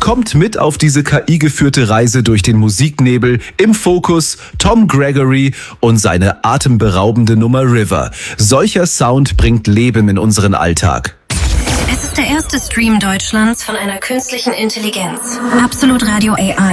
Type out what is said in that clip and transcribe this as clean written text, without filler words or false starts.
Kommt mit auf diese KI-geführte Reise durch den Musiknebel. Im Fokus Tom Gregory und seine atemberaubende Nummer River. Solcher Sound bringt Leben in unseren Alltag. Es ist der erste Stream Deutschlands von einer künstlichen Intelligenz. Absolut Radio AI.